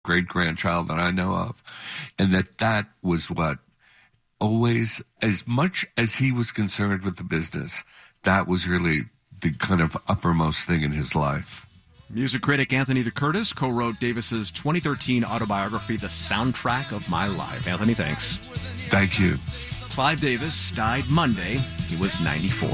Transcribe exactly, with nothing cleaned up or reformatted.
great-grandchild that I know of. And that that was what always, as much as he was concerned with the business, that was really the kind of uppermost thing in his life. Music critic Anthony DeCurtis co-wrote Davis's twenty thirteen autobiography, The Soundtrack of My Life. Anthony, thanks. Thank you. Clive Davis died Monday. He was ninety-four.